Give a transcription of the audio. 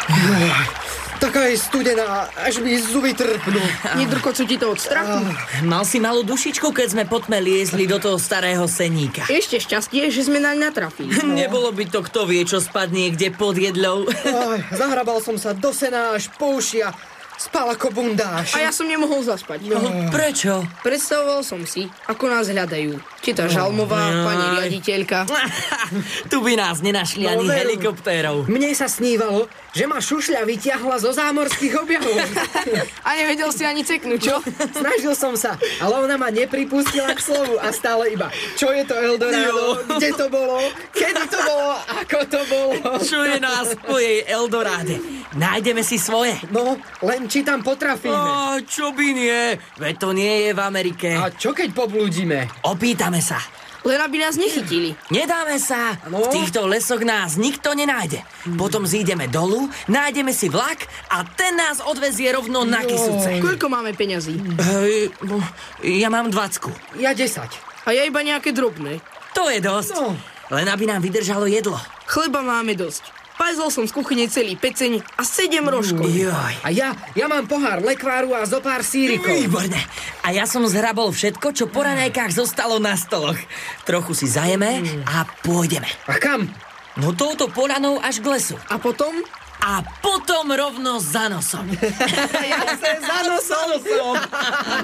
Taká je studená, až mi zuby trpnú. Nedrkocú ti to od strachu? Mal si malú dušičku, keď sme po tme liezli do toho starého seníka. Ešte šťastie, že sme naň natrafili. Nebolo by to kto vie, čo spadne kde pod jedľou. Zahrabal som sa do sena až po uši a spal ako bundáš. A ja som nemohol zaspať. Prečo? Predstavoval som si, ako nás hľadajú. Či tá Žalmová, pani riaditeľka. Tu by nás nenašli ani helikoptérov. Mne sa snívalo, že ma šušľa vyťahla zo zámorských objavov. A nevedel si ani ceknúť, čo? Snažil som sa, ale ona ma nepripustila k slovu a stále iba, čo je to Eldorado, kde to bolo, kedy to bolo, ako to bolo. Čuje nás po jej Eldoráde. Nájdeme si svoje. No, len či tam potrafíme. Čo by nie? Veď to nie je v Amerike. A čo keď poblúdime? Opýtame sa. Len aby nás nechytili. Nedáme sa. No? V týchto lesoch nás nikto nenájde. Potom zídeme dolu, nájdeme si vlak a ten nás odvezie rovno na Kysuce. Koľko máme peňazí? Ja mám 20. Ja 10. A ja iba nejaké drobné. To je dosť. No. Len aby nám vydržalo jedlo. Chleba máme dosť. Pajzol som z kuchyne celý peceň a 7 rožkov. Joj. A ja mám pohár lekváru a zo pár sírikov. Výborne. A ja som zhrabol všetko, čo po raňajkách zostalo na stoloch. Trochu si zajeme a pôjdeme. A kam? No touto poľanou až k lesu. A potom? A potom rovno za nosom. Jasne, za nosom.